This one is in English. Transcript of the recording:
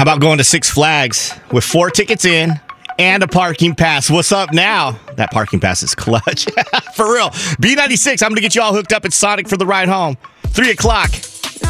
How about going to Six Flags with 4 tickets in and a parking pass? What's up now? That parking pass is clutch. For real. B96, I'm going to get you all hooked up at Sonic for the ride home. 3 o'clock.